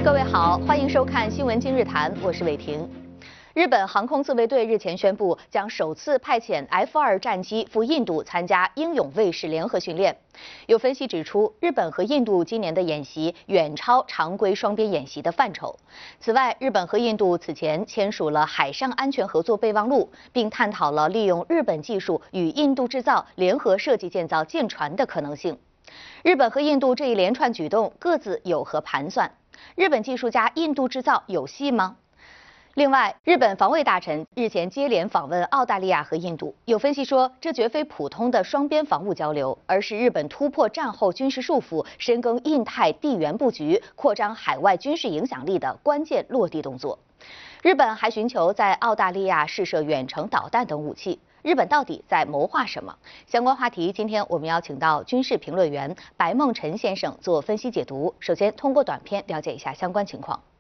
各位好，欢迎收看《新闻今日谈》，我是伟婷。日本航空自卫队日前宣布，将首次派遣 F-2战机赴印度参加英勇卫士联合训练。有分析指出，日本和印度今年的演习远超常规双边演习的范畴。此外，日本和印度此前签署了海上安全合作备忘录，并探讨了利用日本技术与印度制造联合设计建造舰船的可能性。日本和印度这一连串举动各自有何盘算？日本技术加印度制造有戏吗？另外，日本防卫大臣日前接连访问澳大利亚和印度，有分析说，这绝非普通的双边防务交流，而是日本突破战后军事束缚，深耕印太地缘布局，扩张海外军事影响力的关键落地动作。日本还寻求在澳大利亚试射远程导弹等武器。日本到底在谋划什么？相关话题，今天我们邀请到军事评论员白梦辰先生做分析解读。首先，通过短片了解一下相关情况。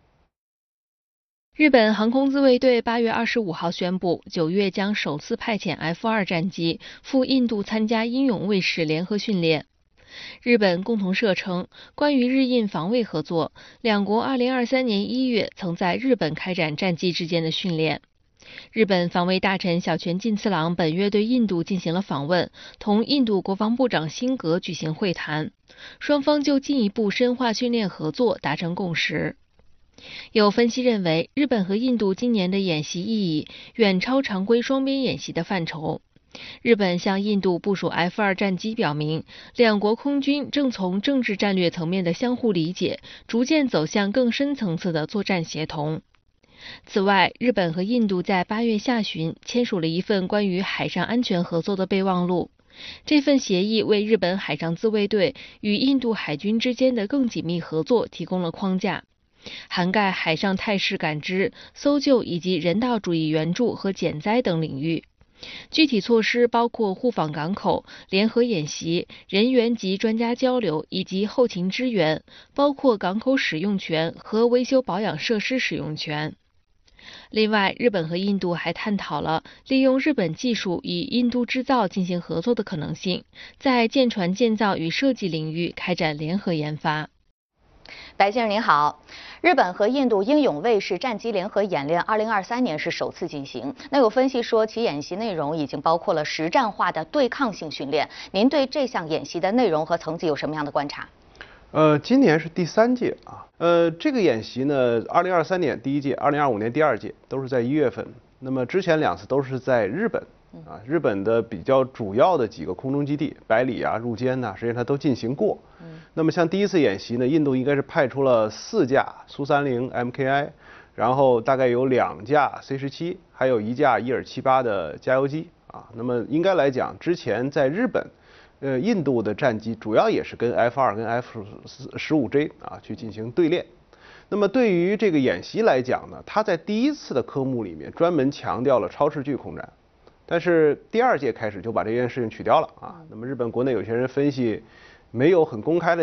日本航空自卫队8月25号宣布，9月将首次派遣 F-2战机赴印度参加英勇卫士联合训练。日本共同社称，关于日印防卫合作，两国2023年1月曾在日本开展战机之间的训练。日本防卫大臣小泉进次郎本月对印度进行了访问，同印度国防部长辛格举行会谈，双方就进一步深化训练合作达成共识。有分析认为，日本和印度今年的演习意义远超常规双边演习的范畴。日本向印度部署 F-2战机，表明两国空军正从政治战略层面的相互理解，逐渐走向更深层次的作战协同。此外，日本和印度在8月下旬签署了一份关于海上安全合作的备忘录。这份协议为日本海上自卫队与印度海军之间的更紧密合作提供了框架，涵盖海上态势感知、搜救以及人道主义援助和减灾等领域。具体措施包括互访港口、联合演习、人员及专家交流以及后勤支援，包括港口使用权和维修保养设施使用权。另外，日本和印度还探讨了利用日本技术与印度制造进行合作的可能性，在舰船建造与设计领域开展联合研发。 白先生您好，日本和印度英勇卫士战机联合演练2023年是首次进行。那有分析说，其演习内容已经包括了实战化的对抗性训练。您对这项演习的内容和层级有什么样的观察？ 今年是第3届啊。这个演习呢，2023年第1届，2025年第2届，都是在1月份。那么之前2次都是在日本啊，日本的比较主要的几个空中基地，百里啊、入间呐，实际上它都进行过。那么像第一次演习呢，印度应该是派出了4架苏30 MKI， 然后大概有2架 C-17， 还有1架伊尔78的加油机啊。那么应该来讲，之前在日本，印度的战机主要也是跟 F-2跟 F-15J 啊去进行对练。那么对于这个演习来讲呢，它在第1次的科目里面专门强调了超视距空战，但是第2届开始就把这件事情取掉了啊。那么日本国内有些人分析，没有很公开的